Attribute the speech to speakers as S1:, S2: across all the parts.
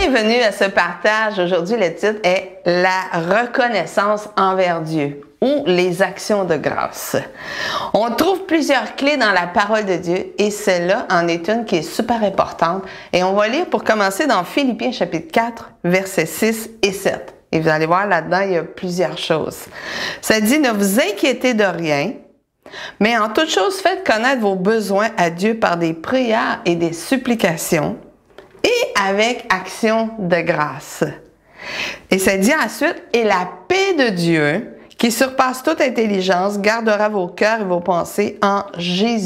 S1: Bienvenue à ce partage. Aujourd'hui, le titre est « La reconnaissance envers Dieu » ou « Les actions de grâce ». On trouve plusieurs clés dans la parole de Dieu et celle-là en est une qui est super importante. Et on va lire pour commencer dans Philippiens chapitre 4, versets 6 et 7. Et vous allez voir là-dedans, il y a plusieurs choses. Ça dit « Ne vous inquiétez de rien, mais en toute chose, faites connaître vos besoins à Dieu par des prières et des supplications, et avec action de grâce. » Et ça dit ensuite, « Et la paix de Dieu, qui surpasse toute intelligence, gardera vos cœurs et vos pensées en Jésus-Christ. »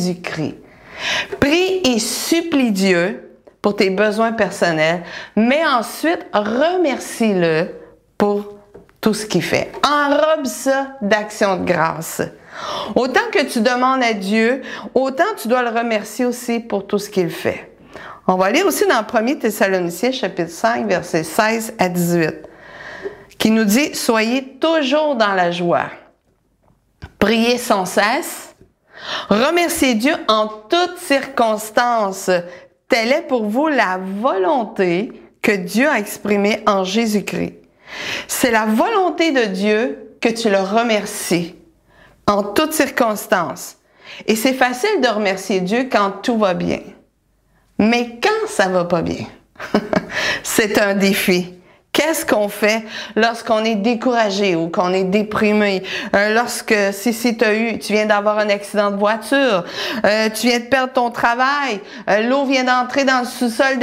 S1: Prie et supplie Dieu pour tes besoins personnels, mais ensuite, remercie-le pour tout ce qu'il fait. Enrobe ça d'action de grâce. Autant que tu demandes à Dieu, autant tu dois le remercier aussi pour tout ce qu'il fait. On va lire aussi dans 1 Thessaloniciens, chapitre 5, versets 16 à 18, qui nous dit « Soyez toujours dans la joie, priez sans cesse, remerciez Dieu en toutes circonstances, telle est pour vous la volonté que Dieu a exprimée en Jésus-Christ. » C'est la volonté de Dieu que tu le remercies en toutes circonstances. Et c'est facile de remercier Dieu quand tout va bien. Mais quand ça va pas bien, c'est un défi. Qu'est-ce qu'on fait lorsqu'on est découragé ou qu'on est déprimé? Lorsque, si tu viens d'avoir un accident de voiture, tu viens de perdre ton travail, l'eau vient d'entrer dans le sous-sol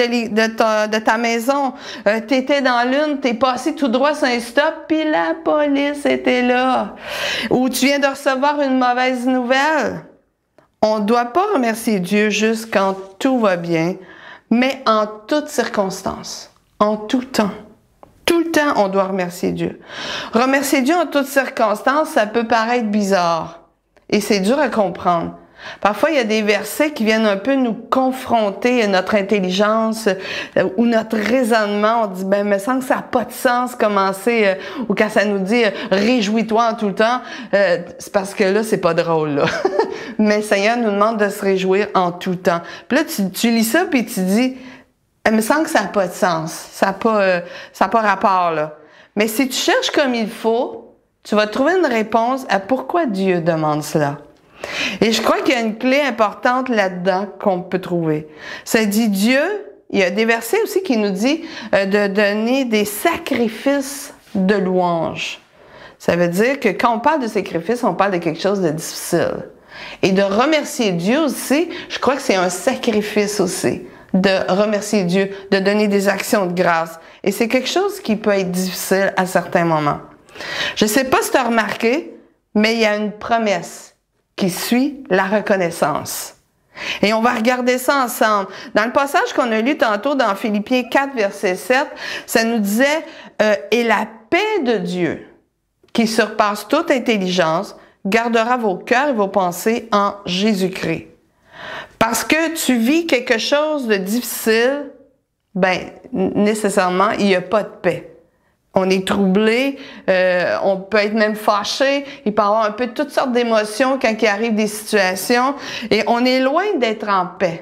S1: de ta maison, t'étais dans l'une, t'es passé tout droit sur un stop, puis la police était là. Ou tu viens de recevoir une mauvaise nouvelle. On ne doit pas remercier Dieu juste quand tout va bien, mais en toutes circonstances, en tout temps. Tout le temps, on doit remercier Dieu. Remercier Dieu en toutes circonstances, ça peut paraître bizarre et c'est dur à comprendre. Parfois, il y a des versets qui viennent un peu nous confronter à notre intelligence ou notre raisonnement. On dit, ben, me semble que ça n'a pas de sens commencer, ou quand ça nous dit réjouis-toi en tout le temps, c'est parce que là, c'est pas drôle, là. Mais le Seigneur nous demande de se réjouir en tout temps. Puis là, tu lis ça puis tu dis, il me semble que ça n'a pas de sens. Ça n'a pas rapport, là. Mais si tu cherches comme il faut, tu vas trouver une réponse à pourquoi Dieu demande cela. Et je crois qu'il y a une clé importante là-dedans qu'on peut trouver. Ça dit Dieu, il y a des versets aussi qui nous dit de donner des sacrifices de louange. Ça veut dire que quand on parle de sacrifice, on parle de quelque chose de difficile. Et de remercier Dieu aussi, je crois que c'est un sacrifice aussi. De remercier Dieu, de donner des actions de grâce. Et c'est quelque chose qui peut être difficile à certains moments. Je ne sais pas si tu as remarqué, mais il y a une promesse qui suit la reconnaissance. Et on va regarder ça ensemble. Dans le passage qu'on a lu tantôt dans Philippiens 4, verset 7, ça nous disait « Et la paix de Dieu, qui surpasse toute intelligence, gardera vos cœurs et vos pensées en Jésus-Christ. » Parce que tu vis quelque chose de difficile, ben nécessairement, il n'y a pas de paix. On est troublé, on peut être même fâché, il peut y avoir un peu toutes sortes d'émotions quand il arrive des situations, et on est loin d'être en paix.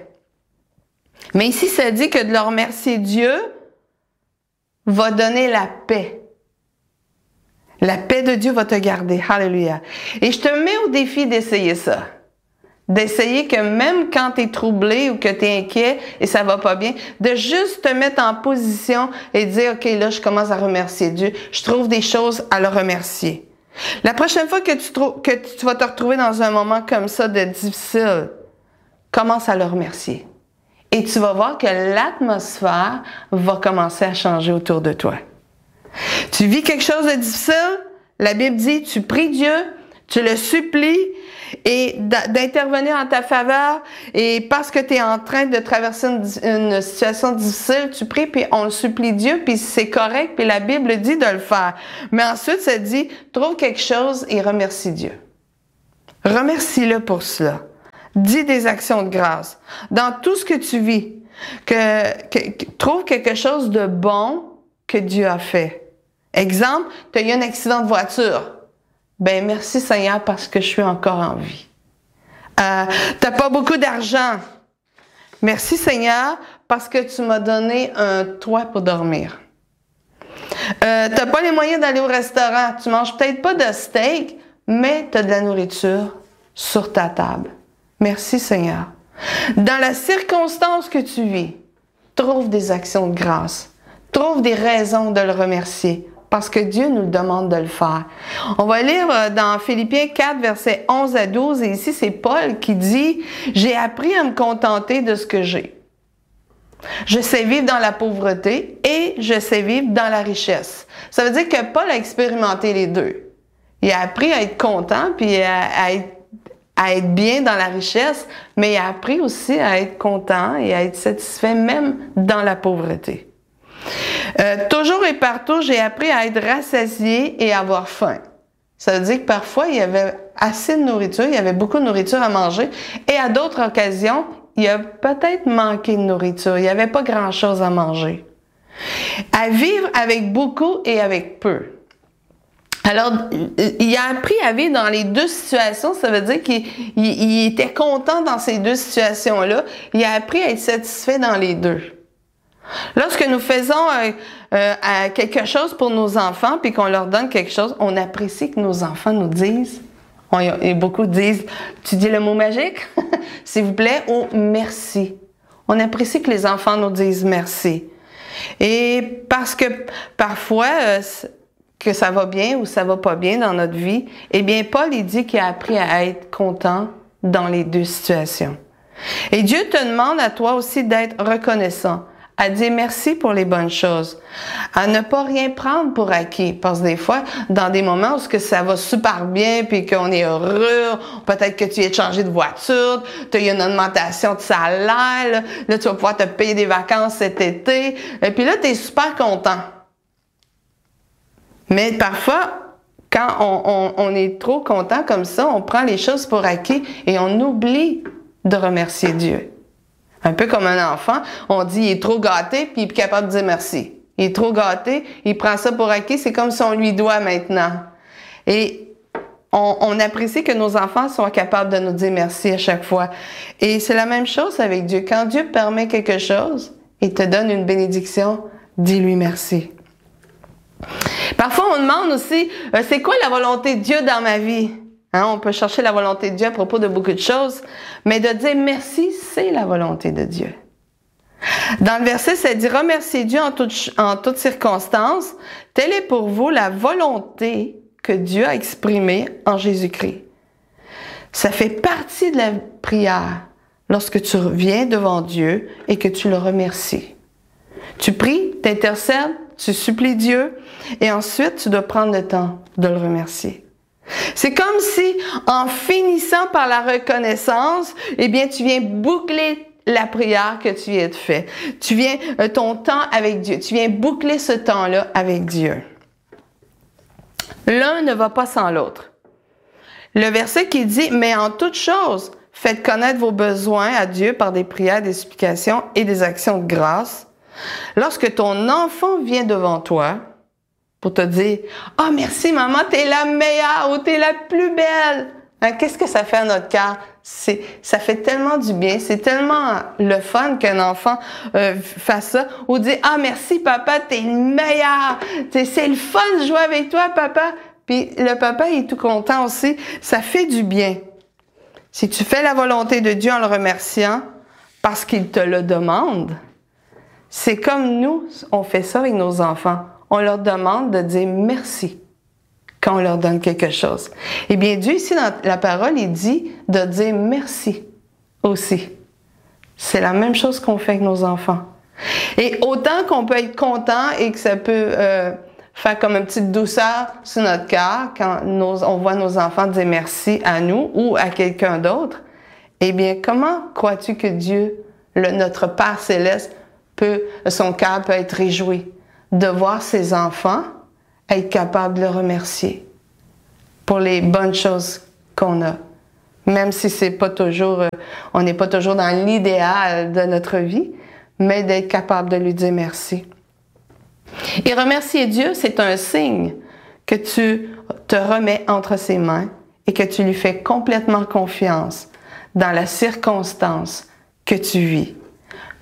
S1: Mais ici, ça dit que de le remercier Dieu va donner la paix. La paix de Dieu va te garder. Alléluia. Et je te mets au défi d'essayer ça. D'essayer que même quand tu es troublé ou que tu es inquiet et ça va pas bien, de juste te mettre en position et dire, OK, là, je commence à remercier Dieu. Je trouve des choses à le remercier. La prochaine fois que tu vas te retrouver dans un moment comme ça de difficile, commence à le remercier. Et tu vas voir que l'atmosphère va commencer à changer autour de toi. Tu vis quelque chose de difficile, la Bible dit, tu pries Dieu, tu le supplies, et d'intervenir en ta faveur, et parce que tu es en train de traverser une situation difficile, tu pries, puis on le supplie Dieu, puis c'est correct, puis la Bible dit de le faire. Mais ensuite, ça dit, trouve quelque chose et remercie Dieu. Remercie-le pour cela. Dis des actions de grâce. Dans tout ce que tu vis, trouve quelque chose de bon que Dieu a fait. Exemple, tu as eu un accident de voiture. Ben merci Seigneur parce que je suis encore en vie. T'as pas beaucoup d'argent. Merci Seigneur parce que tu m'as donné un toit pour dormir. T'as pas les moyens d'aller au restaurant. Tu manges peut-être pas de steak, mais tu as de la nourriture sur ta table. Merci Seigneur. Dans la circonstance que tu vis, trouve des actions de grâce. Trouve des raisons de le remercier. Parce que Dieu nous demande de le faire. On va lire dans Philippiens 4, versets 11 à 12, et ici c'est Paul qui dit « J'ai appris à me contenter de ce que j'ai. Je sais vivre dans la pauvreté et je sais vivre dans la richesse. » Ça veut dire que Paul a expérimenté les deux. Il a appris à être content puis à être bien dans la richesse, mais il a appris aussi à être content et à être satisfait même dans la pauvreté. Toujours et partout, j'ai appris à être rassasié et à avoir faim. Ça veut dire que parfois, il y avait assez de nourriture, il y avait beaucoup de nourriture à manger, et à d'autres occasions, il a peut-être manqué de nourriture, il n'y avait pas grand-chose à manger. À vivre avec beaucoup et avec peu. Alors, il a appris à vivre dans les deux situations, ça veut dire qu'il était content dans ces deux situations-là, il a appris à être satisfait dans les deux. Lorsque nous faisons quelque chose pour nos enfants puis qu'on leur donne quelque chose, on apprécie que nos enfants nous disent, et beaucoup disent, tu dis le mot magique, s'il vous plaît, ou merci. On apprécie que les enfants nous disent merci. Et parce que parfois, que ça va bien ou ça va pas bien dans notre vie, eh bien, Paul, il dit qu'il a appris à être content dans les deux situations. Et Dieu te demande à toi aussi d'être reconnaissant, à dire merci pour les bonnes choses, à ne pas rien prendre pour acquis. Parce que des fois, dans des moments où ça va super bien, puis qu'on est heureux, peut-être que tu es changé de voiture, tu as eu une augmentation de salaire, là, tu vas pouvoir te payer des vacances cet été, et puis là, tu es super content. Mais parfois, quand on est trop content comme ça, on prend les choses pour acquis et on oublie de remercier Dieu. Un peu comme un enfant, on dit il est trop gâté puis il est plus capable de dire merci. Il est trop gâté, il prend ça pour acquis, c'est comme si on lui doit maintenant. Et on apprécie que nos enfants soient capables de nous dire merci à chaque fois. Et c'est la même chose avec Dieu. Quand Dieu permet quelque chose et te donne une bénédiction, dis-lui merci. Parfois, on demande aussi, c'est quoi la volonté de Dieu dans ma vie? Hein, on peut chercher la volonté de Dieu à propos de beaucoup de choses, mais de dire merci, c'est la volonté de Dieu. Dans le verset, ça dit « Remerciez Dieu en toutes circonstances, telle est pour vous la volonté que Dieu a exprimée en Jésus-Christ. » Ça fait partie de la prière lorsque tu viens devant Dieu et que tu le remercies. Tu pries, t'intercèdes, tu supplies Dieu et ensuite tu dois prendre le temps de le remercier. C'est comme si, en finissant par la reconnaissance, eh bien, tu viens boucler la prière que tu viens de faire. Tu viens ton temps avec Dieu. Tu viens boucler ce temps-là avec Dieu. L'un ne va pas sans l'autre. Le verset qui dit « Mais en toute chose, faites connaître vos besoins à Dieu par des prières, des supplications et des actions de grâce. Lorsque ton enfant vient devant toi, pour te dire « Ah, merci maman, t'es la meilleure ou t'es la plus belle. » Hein, qu'est-ce que ça fait à notre cœur? Ça fait tellement du bien, c'est tellement le fun qu'un enfant fasse ça. Ou dire « Ah, merci papa, t'es le meilleur. C'est le fun de jouer avec toi, papa. » Puis le papa il est tout content aussi. Ça fait du bien. Si tu fais la volonté de Dieu en le remerciant, parce qu'il te le demande, c'est comme nous, on fait ça avec nos enfants. On leur demande de dire merci quand on leur donne quelque chose. Eh bien, Dieu, ici, dans la parole, il dit de dire merci aussi. C'est la même chose qu'on fait avec nos enfants. Et autant qu'on peut être content et que ça peut faire comme une petite douceur sur notre cœur quand on voit nos enfants dire merci à nous ou à quelqu'un d'autre, eh bien, comment crois-tu que Dieu, notre Père céleste, son cœur peut être réjoui de voir ses enfants être capables de le remercier pour les bonnes choses qu'on a. Même si c'est pas toujours, on n'est pas toujours dans l'idéal de notre vie, mais d'être capable de lui dire merci. Et remercier Dieu, c'est un signe que tu te remets entre ses mains et que tu lui fais complètement confiance dans la circonstance que tu vis.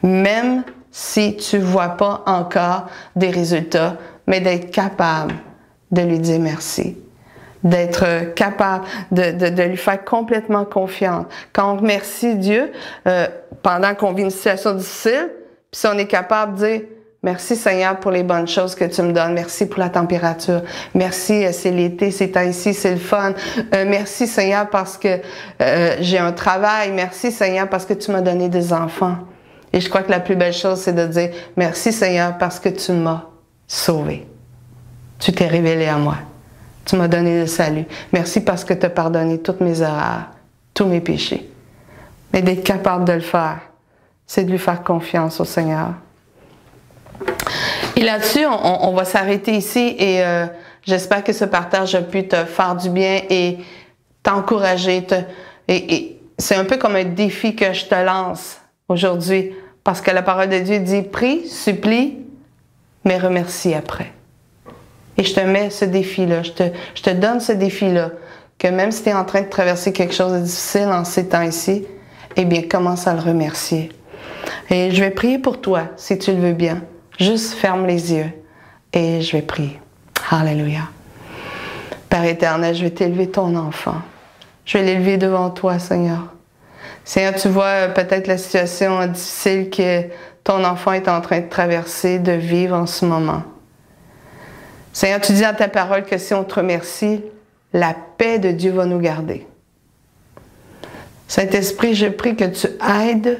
S1: même si tu ne vois pas encore des résultats, mais d'être capable de lui dire merci. D'être capable de lui faire complètement confiance. Quand on remercie Dieu, pendant qu'on vit une situation difficile, puis si on est capable de dire « Merci Seigneur pour les bonnes choses que tu me donnes. Merci pour la température. Merci, c'est l'été, c'est temps ici, c'est le fun. Merci Seigneur parce que j'ai un travail. Merci Seigneur parce que tu m'as donné des enfants. » Et je crois que la plus belle chose, c'est de dire « Merci Seigneur parce que tu m'as sauvé. Tu t'es révélé à moi. Tu m'as donné le salut. Merci parce que tu as pardonné toutes mes erreurs, tous mes péchés. » Mais d'être capable de le faire, c'est de lui faire confiance au Seigneur. Et là-dessus, on va s'arrêter ici et j'espère que ce partage a pu te faire du bien et t'encourager. Et c'est un peu comme un défi que je te lance aujourd'hui parce que la parole de Dieu dit « Prie, supplie, mais remercie après. » Et je te mets ce défi-là, je te donne ce défi-là, que même si tu es en train de traverser quelque chose de difficile en ces temps-ci, eh bien, commence à le remercier. Et je vais prier pour toi, si tu le veux bien. Juste ferme les yeux et je vais prier. Alléluia. Père éternel, je vais t'élever ton enfant. Je vais l'élever devant toi, Seigneur. Seigneur, tu vois peut-être la situation difficile que ton enfant est en train de traverser, de vivre en ce moment. Seigneur, tu dis dans ta parole que si on te remercie, la paix de Dieu va nous garder. Saint-Esprit, je prie que tu aides,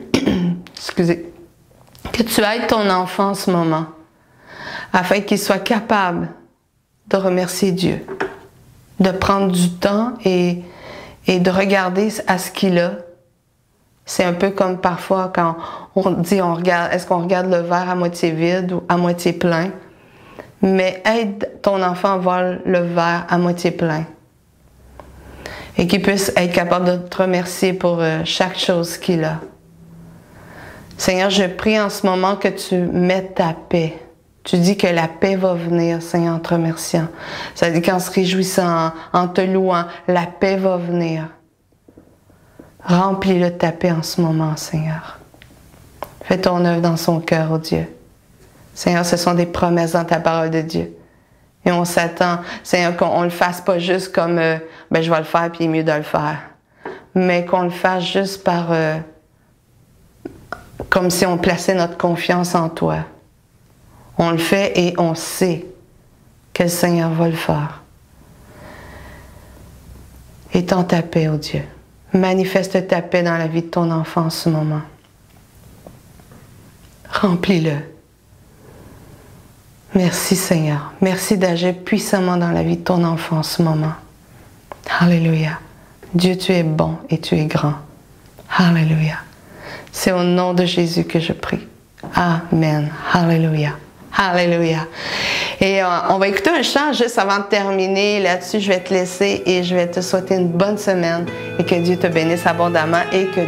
S1: que tu aides ton enfant en ce moment, afin qu'il soit capable de remercier Dieu, de prendre du temps et de regarder à ce qu'il a. C'est un peu comme parfois quand on dit, est-ce qu'on regarde le verre à moitié vide ou à moitié plein? Mais aide ton enfant à voir le verre à moitié plein. Et qu'il puisse être capable de te remercier pour chaque chose qu'il a. Seigneur, je prie en ce moment que tu mettes ta paix. Tu dis que la paix va venir, Seigneur, en te remerciant. Ça dit qu'en se réjouissant, en te louant, la paix va venir. Remplis-le de ta paix en ce moment, Seigneur. Fais ton œuvre dans son cœur, oh Dieu. Seigneur, ce sont des promesses dans ta parole de Dieu. Et on s'attend, Seigneur, qu'on ne le fasse pas juste comme je vais le faire puis il est mieux de le faire. Mais qu'on le fasse juste par comme si on plaçait notre confiance en toi. On le fait et on sait que le Seigneur va le faire. Étends ta paix, oh Dieu. Manifeste ta paix dans la vie de ton enfant en ce moment. Remplis-le. Merci Seigneur. Merci d'agir puissamment dans la vie de ton enfant en ce moment. Alléluia. Dieu, tu es bon et tu es grand. Alléluia. C'est au nom de Jésus que je prie. Amen. Alléluia. Alléluia. Et on va écouter un chant juste avant de terminer. Là-dessus, je vais te laisser et je vais te souhaiter une bonne semaine et que Dieu te bénisse abondamment et que